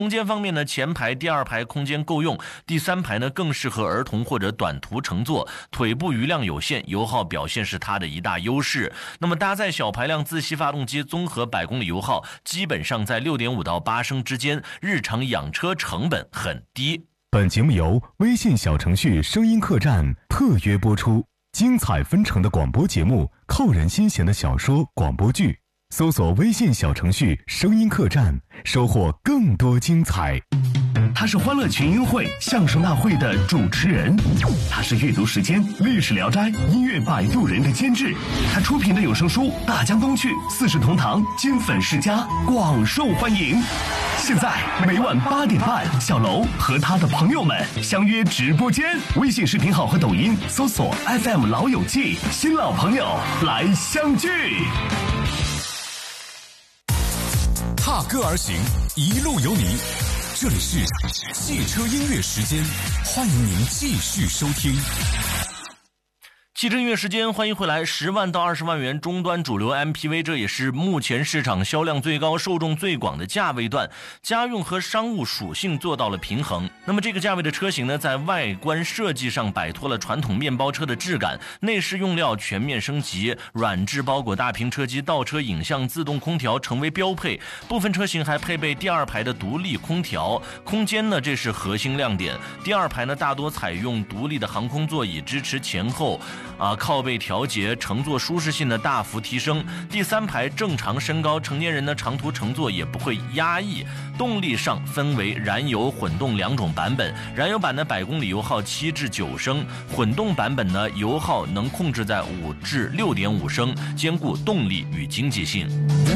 空间方面呢，前排、第二排空间够用，第三排呢更适合儿童或者短途乘坐，腿部余量有限，油耗表现是它的一大优势。那么搭载小排量自吸发动机，综合百公里油耗基本上在6.5到8升之间，日常养车成本很低。 本节目由微信小程序声音客栈特约播出，精彩纷呈的广播节目，扣人心弦的小说广播剧，搜索微信小程序声音客栈，收获更多精彩。 他是欢乐群英会相声大会的主持人，他是阅读时间历史聊斋音乐摆渡人的监制，他出品的有声书《大江东去》四世同堂金粉世家广受欢迎。现在每晚8点半，小楼和他的朋友们相约直播间，微信视频号和抖音搜索 FM 老友记，新老朋友来相聚。 踏歌而行，一路有你。这里是汽车音乐时间，欢迎您继续收听。 汽车音乐时间，欢迎回来。10万到20万元终端主流 MPV， 这也是目前市场销量最高、受众最广的价位段，家用和商务属性做到了平衡。那么这个价位的车型呢，在外观设计上摆脱了传统面包车的质感，内饰用料全面升级，软质包裹大屏车机、倒车影像、自动空调成为标配。部分车型还配备第二排的独立空调，空间呢这是核心亮点。第二排呢大多采用独立的航空座椅，支持前后靠背调节，乘坐舒适性的大幅提升。第三排正常身高，成年人呢长途乘坐也不会压抑。动力上分为燃油、混动两种版本，燃油版呢百公里油耗7至9升，混动版本呢油耗能控制在5至6.5升，兼顾动力与经济性。